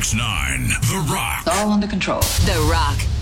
Fox 9, The Rock. All under control. The Rock,